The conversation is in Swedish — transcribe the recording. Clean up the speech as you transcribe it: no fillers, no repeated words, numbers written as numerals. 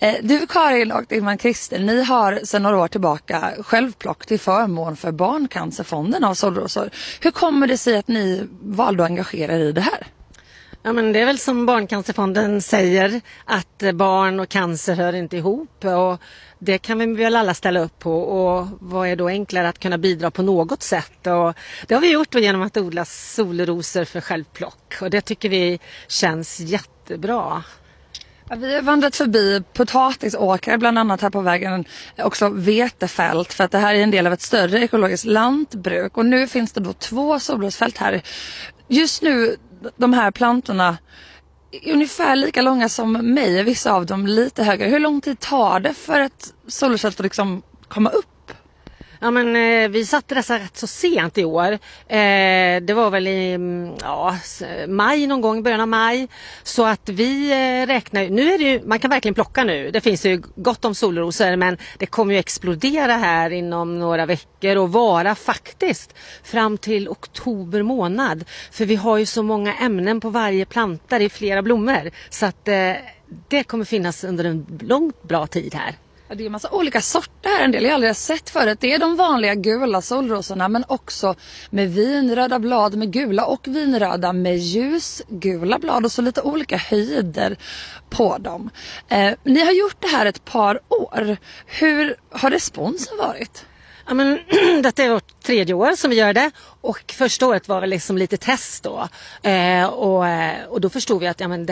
Du Karin och Ingman Christer, ni har sedan några år tillbaka självplock till förmån för Barncancerfonden av solrosor. Hur kommer det sig att ni valde att engagera er i det här? Ja, men det är väl som Barncancerfonden säger, att barn och cancer hör inte ihop, och det kan vi väl alla ställa upp på, och vad är då enklare att kunna bidra på något sätt, och det har vi gjort genom att odla solrosor för självplock, och det tycker vi känns jättebra. Ja, vi har vandrat förbi potatisåkrar bland annat här på vägen, också vetefält, för att det här är en del av ett större ekologiskt lantbruk, och nu finns det då 2 solrosfält här. Just nu, de här plantorna är ungefär lika långa som mig, vissa av dem lite högre. Hur lång tid tar det för ett solrosfält att liksom komma upp? Ja, men vi satte dessa rätt så sent i år. Det var väl i maj någon gång, början av maj. Så att vi räknar, nu är det ju, man kan verkligen plocka nu. Det finns ju gott om solrosor, men det kommer ju explodera här inom några veckor och vara faktiskt fram till oktober månad. För vi har ju så många ämnen på varje planta i flera blommor. Så att det kommer finnas under en långt bra tid här. Det är en massa olika sorter här, en del jag aldrig har sett förut. Det är de vanliga gula solrosorna, men också med vinröda blad med gula och vinröda med ljusgula blad, och så lite olika höjder på dem. Ni har gjort det här ett par år. Hur har responsen varit? Ja, men detta är vårt 3:e år som vi gör det, och första året var väl liksom lite test då, och då förstod vi att